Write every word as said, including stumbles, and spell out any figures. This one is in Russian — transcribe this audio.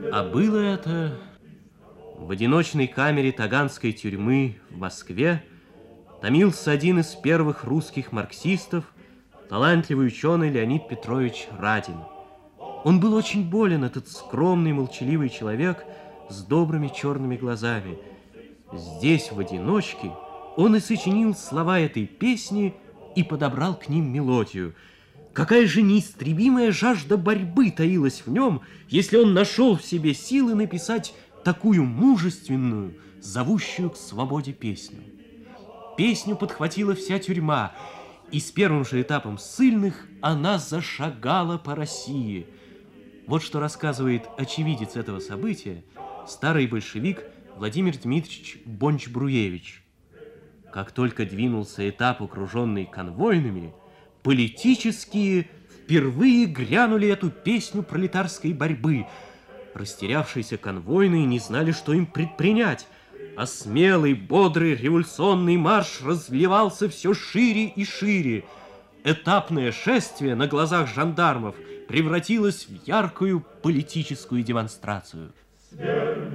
А было это в одиночной камере Таганской тюрьмы в Москве. Томился один из первых русских марксистов, талантливый ученый Леонид Петрович Радин. Он был очень болен, этот скромный, молчаливый человек с добрыми черными глазами. Здесь, в одиночке, он и сочинил слова этой песни и подобрал к ним мелодию. Какая же неистребимая жажда борьбы таилась в нем, если он нашел в себе силы написать такую мужественную, зовущую к свободе песню. Песню подхватила вся тюрьма, и с первым же этапом ссыльных она зашагала по России. Вот что рассказывает очевидец этого события, старый большевик Владимир Дмитриевич Бонч-Бруевич. Как только двинулся этап, окруженный конвойными, политические впервые грянули эту песню пролетарской борьбы. Растерявшиеся конвойные не знали, что им предпринять, а смелый, бодрый революционный марш разливался все шире и шире. Этапное шествие на глазах жандармов превратилось в яркую политическую демонстрацию.